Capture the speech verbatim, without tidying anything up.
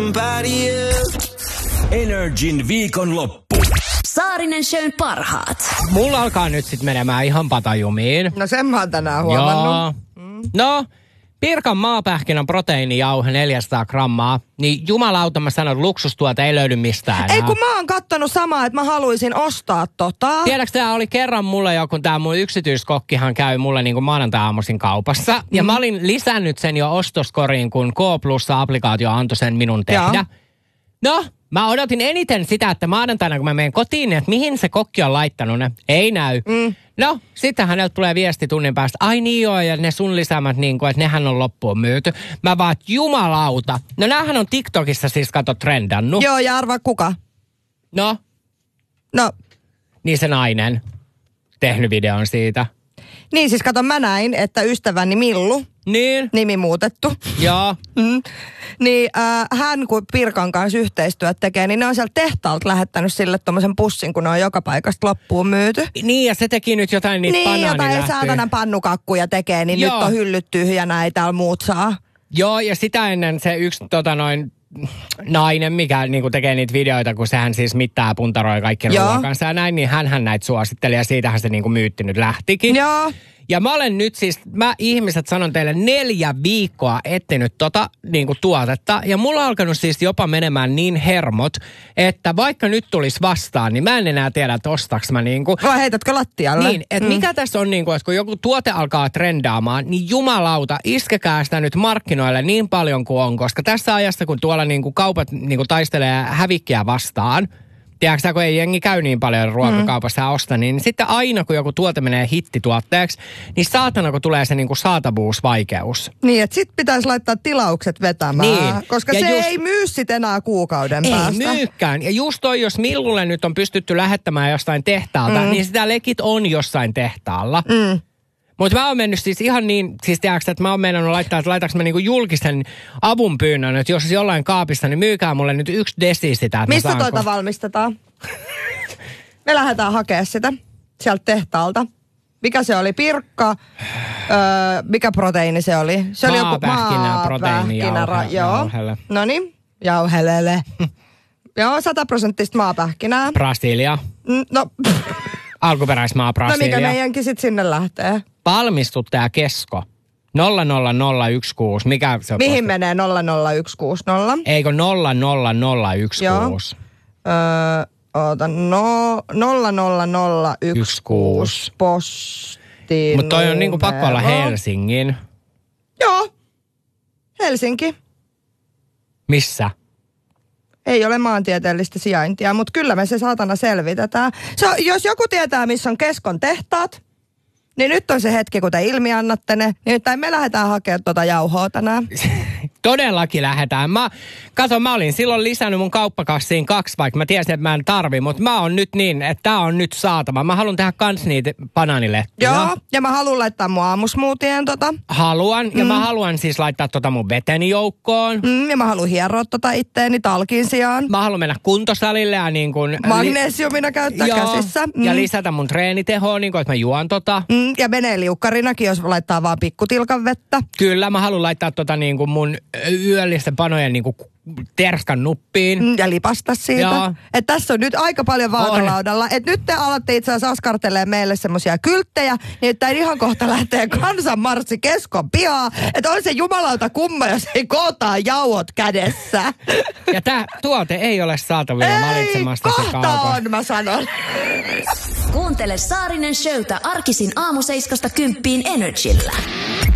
somebody else. Energin viikonloppu. Saarinen Shown parhaat. Mulla alkaa nyt sit menemään ihan patajumiin. No sen mä oon tänään huomannut. Joo. Mm. No, Pirkan maapähkinän proteiinijauhe neljäsataa grammaa. Niin jumalauta mä sanon, että luksustuota ei löydy mistään enää. Ei kun mä oon kattonut samaa, että mä haluaisin ostaa tota. Tiedätkö, tää oli kerran mulle jo, kun tää mun yksityiskokkihan käy mulle niin kuin maanantai-aamuisin kaupassa. Mm. Ja mä olin lisännyt sen jo ostoskoriin, kun K Plussa-applikaatio antoi sen minun tehdä. Joo. No, mä odotin eniten sitä, että maanantaina kun mä menen kotiin, että mihin se kokki on laittanut ne. Ei näy. Mm. No, sitten häneltä tulee viesti tunnin päästä. Ai niin joo, ja ne sun lisäämät, niin kuin, että nehän on loppuun myyty. Mä vaan, jumalauta. No näähän on TikTokissa siis kato trendannut. Joo, ja arvaa kuka? No? No. Niin se nainen. Tehnyt videon siitä. Niin siis kato, mä näin, että ystäväni Millu. Niin. Nimi muutettu. Joo. Mm. Niin äh, hän kun Pirkan kanssa yhteistyöt tekee, niin ne on sieltä tehtaalta lähettänyt sille tommosen pussin, kun ne on joka paikasta loppuun myyty. Niin, ja se teki nyt jotain niitä niin, banaanilähtyjä. Niin, jotain saatanan pannukakkuja tekee, niin Joo. nyt on hyllyt tyhjänä, ei täällä muut saa. Joo, ja sitä ennen se yksi tota noin nainen, mikä niinku tekee niitä videoita, kun sehän siis mittaa puntaroi kaikki ruoan kanssa ja näin, niin hänhän näitä suositteli ja siitähän se niinku myytti nyt lähtikin. Joo. Ja mä olen nyt siis, mä ihmiset sanon teille neljä viikkoa etsinyt tota niinku tuotetta. Ja mulla on alkanut siis jopa menemään niin hermot, että vaikka nyt tulisi vastaan, niin mä en enää tiedä, että ostaks mä niinku. Vai heitätkö lattialle? Niin, että mm. mikä tässä on niinku, että kun joku tuote alkaa trendaamaan, niin jumalauta, iskekää sitä nyt markkinoille niin paljon kuin on. Koska tässä ajassa, kun tuolla niinku kaupat niinku taistelee hävikkiä vastaan, tiedätkö sä, kun ei jengi käy niin paljon ruokakaupassa mm. osta, niin sitten aina kun joku tuote menee hittituotteeksi, niin saatana kun tulee se niinku saatavuusvaikeus. Niin, että sit pitäisi laittaa tilaukset vetämään, niin. koska ja se just, ei myy sit enää kuukauden ei päästä. Ei myykään. Ja just toi, jos Millulle nyt on pystytty lähettämään jostain tehtaalta, mm. niin sitä lekit on jossain tehtaalla. Mm. Mutta mä oon mennyt siis ihan niin, siis tiedätkö, että mä oon mennyt laittaa, että laitaks mä niinku julkisen avun pyynnön, että jos jollain kaapissa, niin myykää mulle nyt yksi desi sitä. Mistä toita valmistetaan? Me lähdetään hakemaan sitä sieltä tehtaalta. Mikä se oli? Pirkka? Öö, mikä proteiini se oli? Se oli joku maapähkinä, proteiinijauhe. Joo. No niin, jauhelele. Joo, sataprosenttista maapähkinää. Brasilia. No... Alkuperäismaa Brasilia. No mikä meidänkin sitten sinne lähtee? Valmistuttaja Kesko. nolla nolla nolla yksi kuusi. Mikä se on? Mihin posta? Menee nolla nolla yksi kuusi nolla? Eikö nolla nolla nolla yksi kuusi? Joo. Öö, oota, no, nolla nolla nolla yksi kuusi posti. Mutta toi on niinku pakko olla Helsingin. Joo. Helsinki. Missä? Ei ole maantieteellistä sijaintia, mutta kyllä me se saatana selvitetään. Se, jos joku tietää, missä on Keskon tehtaat, niin nyt on se hetki, kun te ilmiannatte ne. Niin nyt me lähdetään hakemaan tuota jauhoa tänään. Todellakin lähdetään. Mä, kato, mä olin silloin lisännyt mun kauppakassiin kaksi, vaikka mä tiesin, että mä en tarvi, mutta mä oon nyt niin, että tää on nyt saatava. Mä haluan tehdä kans niitä banaanilehtiä. Joo, ja mä haluan laittaa mun aamusmoothien tota. Haluan, ja mm. mä haluan siis laittaa tota mun veteni joukkoon. Mm, ja mä haluan hieroa tota itteeni talkin sijaan. Mä haluan mennä kuntosalille ja niin kuin... Magnesiumina käyttää joo, käsissä. Mm. Ja lisätä mun treenitehoa, niin kuin, että mä juon tota. Mm, ja menee liukkarinakin, jos laittaa vaan pikkutilkan vettä. Kyllä, mä haluan laittaa tota niin kuin mun yöllisten panojen niin kuin terskan nuppiin. Mm, ja lipasta siitä. Että tässä on nyt aika paljon vaakalaudalla. Että nyt te alatte itse asiassa askartelee meille semmoisia kylttejä, niin että ihan kohta lähtee kansanmarssi Keskon pihaa. Että on se jumalauta kumma, jos ei kootaa jauhot kädessä. Ja tää tuote ei ole saatavilla valitsemasta se kaupan. Kohta on, mä sanon. Kuuntele Saarinen Showta arkisin aamu seiskasta kymppiin Energillä.